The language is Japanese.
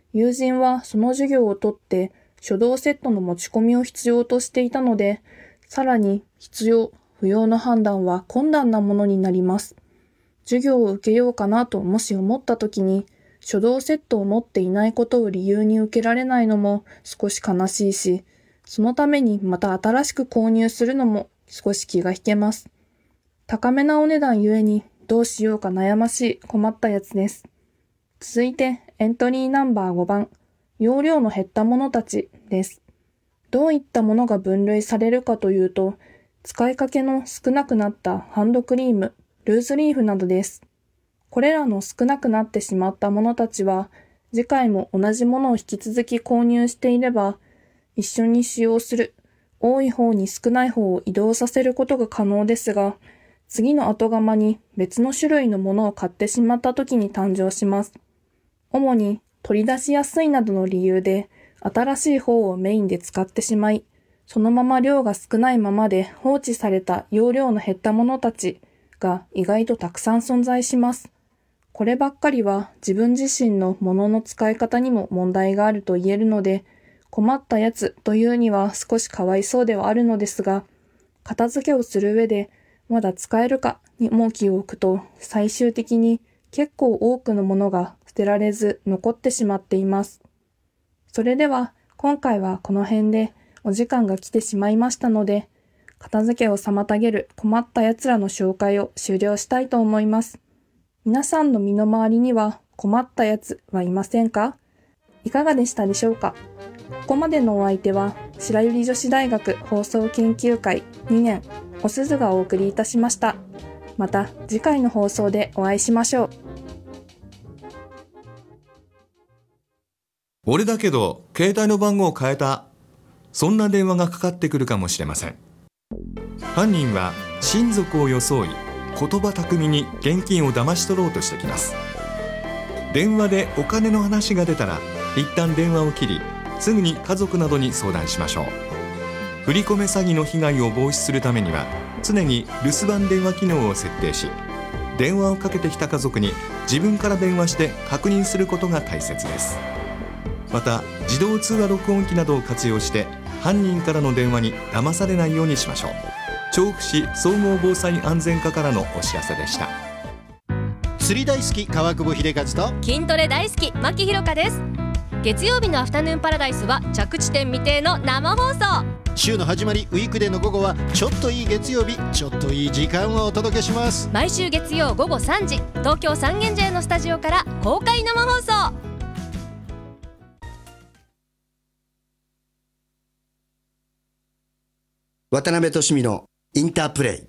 友人はその授業を取って書道セットの持ち込みを必要としていたので、さらに必要、不要の判断は困難なものになります。授業を受けようかなともし思ったときに、書道セットを持っていないことを理由に受けられないのも少し悲しいし、そのためにまた新しく購入するのも少し気が引けます。高めなお値段ゆえにどうしようか悩ましい困ったやつです。続いてエントリーナンバー5番、容量の減ったものたちです。どういったものが分類されるかというと、使いかけの少なくなったハンドクリーム、ルーズリーフなどです。これらの少なくなってしまったものたちは、次回も同じものを引き続き購入していれば、一緒に使用する、多い方に少ない方を移動させることが可能ですが、次の後釜に別の種類のものを買ってしまった時に誕生します。主に取り出しやすいなどの理由で、新しい方をメインで使ってしまい、そのまま量が少ないままで放置された容量の減ったものたちが意外とたくさん存在します。こればっかりは自分自身のものの使い方にも問題があると言えるので、困ったやつというには少しかわいそうではあるのですが、片付けをする上でまだ使えるかにも気を置くと、最終的に結構多くのものが捨てられず残ってしまっています。それでは今回はこの辺でお時間が来てしまいましたので、片付けを妨げる困ったやつらの紹介を終了したいと思います。皆さんの身の回りには困ったやつはいませんか？いかがでしたでしょうか？ここまでのお相手は白百合女子大学放送研究会2年おすずがお送りいたしました。また次回の放送でお会いしましょう。 俺だけど携帯の番号を変えた、そんな電話がかかってくるかもしれません。犯人は親族を装い、言葉巧みに現金を騙し取ろうとしてきます。電話でお金の話が出たら一旦電話を切り、すぐに家族などに相談しましょう。振り込め詐欺の被害を防止するためには、常に留守番電話機能を設定し、電話をかけてきた家族に自分から電話して確認することが大切です。また自動通話録音機などを活用して犯人からの電話に騙されないようにしましょう。調布市総合防災安全課からのお知らせでした。 釣り大好き川久保秀和と筋トレ大好き牧ひろ香です。月曜日のアフタヌーンパラダイスは着地点未定の生放送。 週の始まりウィークデーの午後はちょっといい月曜日、ちょっといい時間をお届けします。 毎週月曜午後3時、東京三軒茶屋のスタジオから公開生放送。 渡辺俊美のインタープレイ。